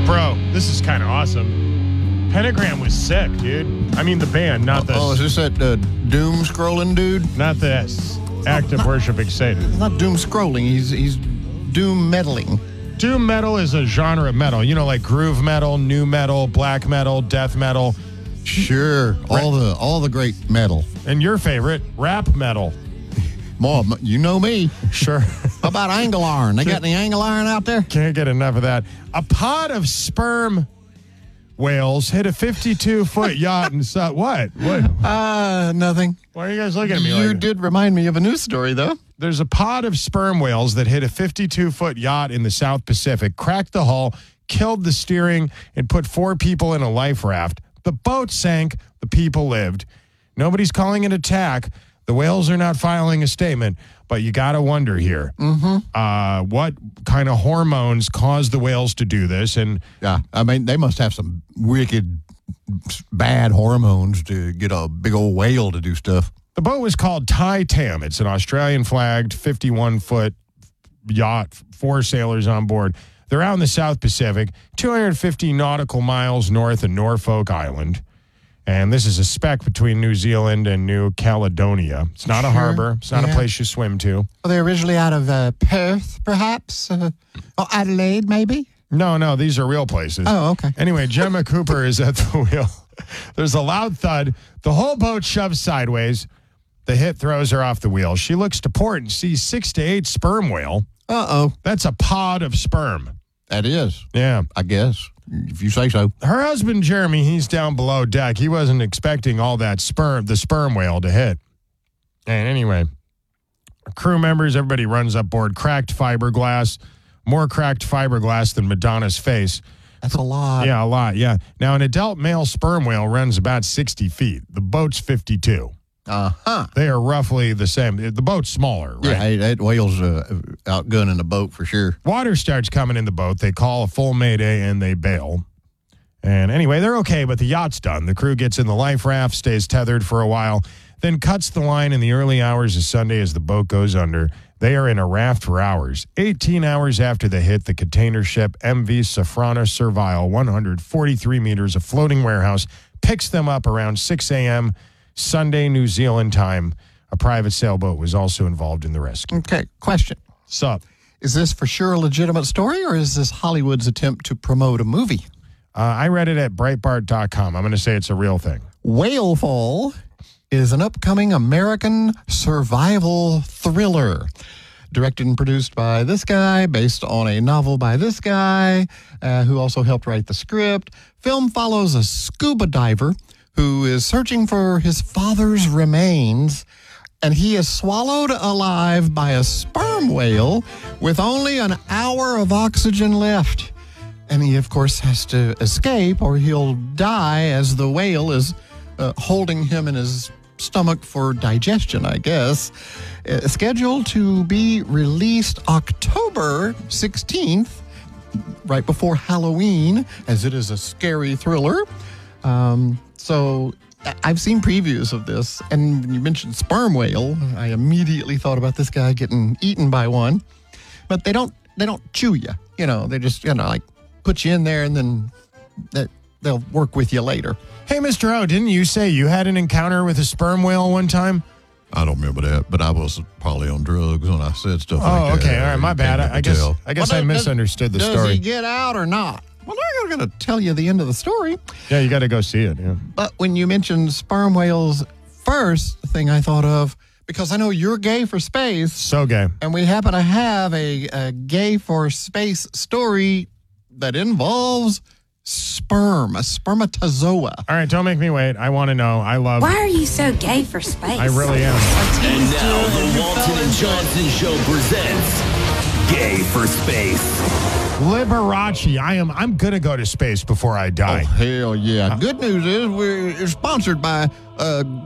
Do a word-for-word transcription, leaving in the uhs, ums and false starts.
Bro, this is kind of awesome. Pentagram was sick, dude. I mean, the band, not the... Oh, is this that uh, doom scrolling dude? Not this. Active worshiping Satan. It's not doom scrolling. He's he's doom metaling. Doom metal is a genre of metal. You know, like groove metal, new metal, black metal, death metal. Sure. All the all the great metal. And your favorite, rap metal. Mom, you know me. Sure. How about angle iron? They got any angle iron out there? Can't get enough of that. A pod of sperm whales hit a fifty-two foot yacht and saw what? What? Uh, nothing. Why are you guys looking at me You like did remind me of a news story, though. There's a pod of sperm whales that hit a fifty-two foot yacht in the South Pacific, cracked the hull, killed the steering, and put four people in a life raft. The boat sank. The people lived. Nobody's calling it attack. The whales are not filing a statement, but you got to wonder here. Mm-hmm. Uh, what kind of hormones cause the whales to do this? And Yeah, I mean, they must have some wicked, bad hormones to get a big old whale to do stuff. the boat was called Tai Tam. It's an Australian flagged fifty-one foot yacht, four sailors on board. They're out in the South Pacific, two hundred fifty nautical miles north of Norfolk Island. And this is a speck between New Zealand and New Caledonia. It's not a Sure, harbor. It's not yeah. a place you swim to. Are they originally out of uh, Perth, perhaps? Uh, or Adelaide, maybe? No, no, these are real places. Oh, okay. Anyway, Gemma Cooper is at the wheel. There's a loud thud. The whole boat shoves sideways. The hit throws her off the wheel. She looks to port and sees six to eight sperm whale. Uh-oh. That's a pod of sperm. That is, Yeah. I guess, if you say so. Her husband, Jeremy, he's down below deck. He wasn't expecting all that sperm, the sperm whale to hit. And anyway, crew members, everybody runs up board. Cracked fiberglass. More cracked fiberglass than Madonna's face. That's a lot. Yeah, a lot, yeah. Now, an adult male sperm whale runs about sixty feet. The boat's fifty-two. Uh-huh. They are roughly the same. The boat's smaller, right? Yeah, hey, that whale's uh, outgunning the boat for sure. Water starts coming in the boat. They call a full mayday and they bail. And anyway, they're okay, but the yacht's done. The crew gets in the life raft, stays tethered for a while, then cuts the line in the early hours of Sunday as the boat goes under. They are in a raft for hours. eighteen hours after the hit, the container ship M V Safrana Servile, one hundred forty-three meters, a floating warehouse, picks them up around six a.m. Sunday, New Zealand time. A private sailboat was also involved in the rescue. Okay, question. Sup? Is this for sure a legitimate story, or is this Hollywood's attempt to promote a movie? Uh, I read it at Breitbart dot com. I'm going to say it's a real thing. Whalefall is an upcoming American survival thriller. Directed and produced by this guy, based on a novel by this guy, uh, who also helped write the script. Film follows a scuba diver who is searching for his father's remains, and he is swallowed alive by a sperm whale with only an hour of oxygen left. And he, of course, has to escape or he'll die as the whale is uh, holding him in his stomach for digestion, I guess. Uh, scheduled to be released October sixteenth, right before Halloween, as it is a scary thriller. Um, so I- I've seen previews of this, and when you mentioned sperm whale, I immediately thought about this guy getting eaten by one. But they don't they don't chew you, you know. They just, you know, like put you in there, and then they, they'll work with you later. Hey, Mister O, didn't you say you had an encounter with a sperm whale one time? I don't remember that, but I was probably on drugs when I said stuff like Oh, that. okay. All right. My You bad. can't I, I guess tell. I guess Well, I does- misunderstood the Does story. he get out or not? Well, they're not going to tell you the end of the story. Yeah, you got to go see it. Yeah. But when you mentioned sperm whales, first thing I thought of, because I know you're gay for space, So gay. and we happen to have a, a gay for space story that involves sperm, a spermatozoa. All right. Don't make me wait. I want to know. I love. Why are you so gay for space? I really am. And now the Walton and Johnson Show presents Gay for Space. Liberace. I am. I'm gonna go to space before I die. Oh, hell yeah. Good news is we're sponsored by uh,